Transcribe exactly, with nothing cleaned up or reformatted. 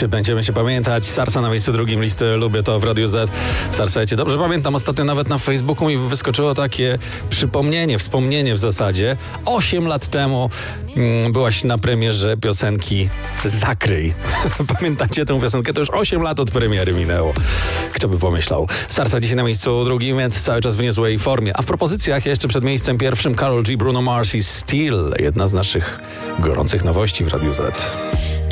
Czy będziemy się pamiętać? Sarsa na miejscu drugim listy Lubię to w Radiu Z. Sarsa, ja cię dobrze pamiętam. Ostatnio nawet na Facebooku mi wyskoczyło takie przypomnienie, wspomnienie w zasadzie. Osiem lat temu mm, byłaś na premierze piosenki Zakryj. Pamiętacie tę piosenkę? To już osiem lat od premiery minęło. Kto by pomyślał? Sarsa dzisiaj na miejscu drugim, więc cały czas w niezłej formie. A w propozycjach jeszcze przed miejscem pierwszym Karol G, Bruno Mars i Steel. Jedna z naszych gorących nowości w Radiu Z.